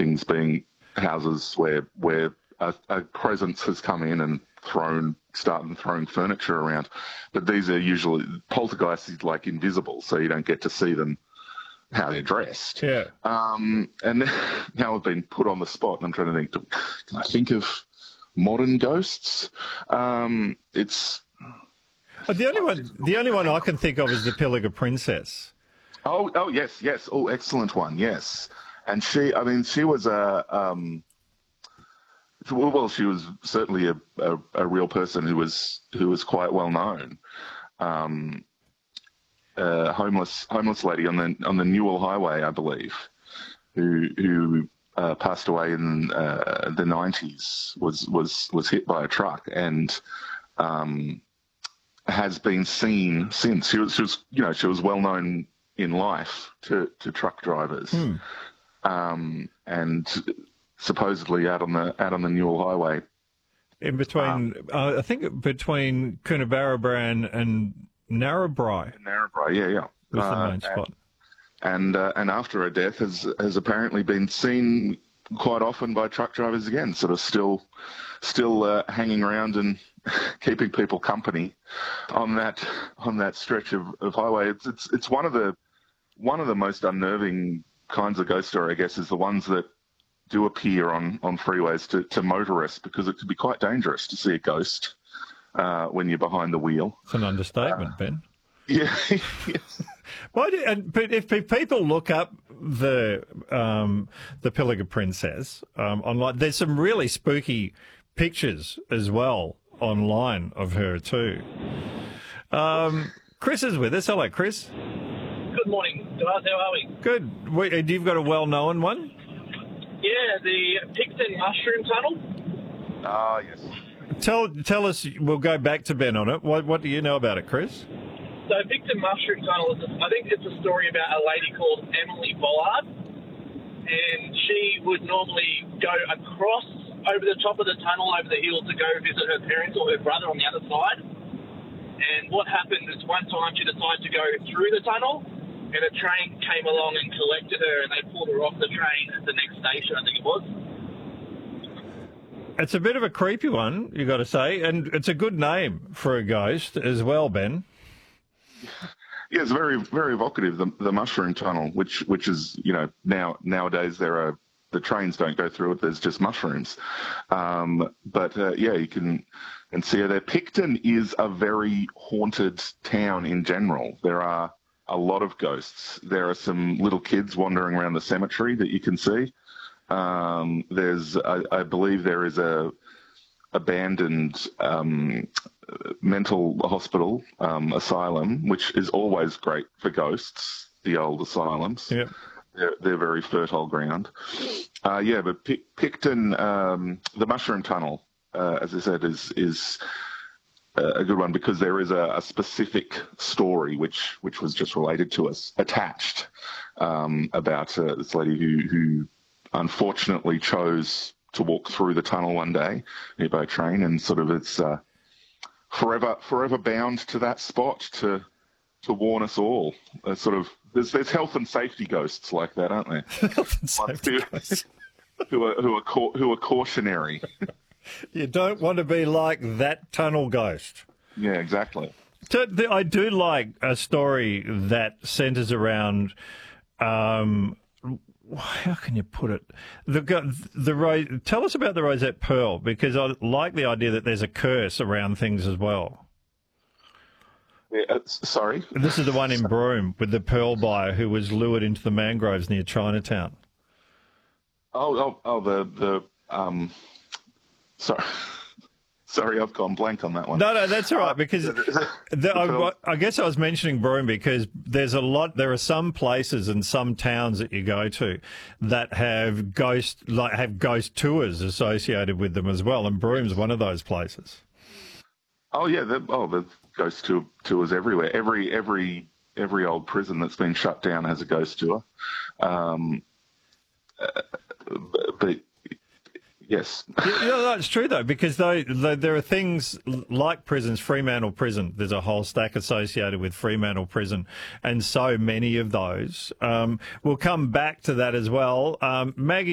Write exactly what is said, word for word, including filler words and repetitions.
things being houses where where a, a presence has come in and thrown, started throwing furniture around. But these are usually, poltergeists is like invisible, so you don't get to see them, how they're dressed. Yeah. Um, and now I've been put on the spot, and I'm trying to think, can I think of modern ghosts? Um, it's... Oh, the only one, the only one I can think of is the Pilliga Princess. Oh, oh yes, yes. Oh, excellent one. Yes, and she. I mean, she was a. Um, well, she was certainly a, a, a real person who was who was quite well known. Um, a homeless homeless lady on the on the Newell Highway, I believe, who who uh, passed away in uh, the nineties. Was was was hit by a truck and. Um, has been seen since. She was, she was, you know, she was well known in life to, to truck drivers, Hmm. um, and supposedly out on the out on the Newell Highway. In between, um, uh, I think between Coonabarabran and Narrabri. Narrabri, yeah, yeah, was the uh, main spot. And uh, and after her death, has has apparently been seen quite often by truck drivers again, sort of still still uh, hanging around and keeping people company on that on that stretch of, of highway. It's it's it's one of the one of the most unnerving kinds of ghost story, I guess, is the ones that do appear on, on freeways to, to motorists, because it can be quite dangerous to see a ghost uh, when you're behind the wheel. It's an understatement, uh, Ben. Yeah. Yes. Why do, and, but if people look up the um, the Pilliga Princess um, online, there's some really spooky pictures as well online of her too. Um, Chris is with us. Hello, Chris. Good morning, guys. How are we? Good. Wait, you've got a well-known one? Yeah, the Picton Mushroom Tunnel. Ah, uh, yes. Tell tell us. We'll go back to Ben on it. What what do you know about it, Chris? So Picton Mushroom Tunnel is, a, I think it's a story about a lady called Emily Bollard, and she would normally go across over the top of the tunnel, over the hill, to go visit her parents or her brother on the other side. And what happened is one time she decided to go through the tunnel, and a train came along and collected her, and they pulled her off the train at the next station, I think it was. It's a bit of a creepy one, you got to say, and it's a good name for a ghost as well, Ben. Yeah, it's very, very evocative. The, the mushroom tunnel, which, which is, you know, now nowadays there are the trains don't go through it. There's just mushrooms. Um, but uh, yeah, you can and see her there. Picton is a very haunted town in general. There are a lot of ghosts. There are some little kids wandering around the cemetery that you can see. Um, there's, I, I believe, there is a abandoned um, mental hospital um, asylum, which is always great for ghosts. The old asylums. Yeah. They're, they're very fertile ground. Uh, yeah, but P- Picton, um, the Mushroom Tunnel, uh, as I said, is is a good one because there is a, a specific story which which was just related to us, attached, um, about uh, this lady who, who unfortunately chose to walk through the tunnel one day by train, and sort of it's uh, forever forever bound to that spot to to warn us all. Uh, sort of. There's, there's health and safety ghosts like that, aren't there? Health and safety who, ghosts. who are who are ca- who are cautionary. You don't want to be like that tunnel ghost. Yeah, exactly. So the, I do like a story that centres around. Um, how can you put it? The the tell us about the Rosette Pearl, because I like the idea that there's a curse around things as well. Yeah, uh, sorry? This is the one in Broome with the pearl buyer who was lured into the mangroves near Chinatown. Oh, oh, oh, the, the, um, sorry. Sorry, I've gone blank on that one. No, no, that's all right, because the, I, I guess I was mentioning Broome because there's a lot, there are some places and some towns that you go to that have ghost, like have ghost tours associated with them as well, and Broome's one of those places. Oh, yeah, the, oh, the ghost tour, tours everywhere. Every every every old prison that's been shut down has a ghost tour. Um, uh, but, but yes, yeah, no, that's true though, because though, though there are things like prisons, Fremantle Prison. There's a whole stack associated with Fremantle Prison, and so many of those. Um, we'll come back to that as well. Um, Maggie.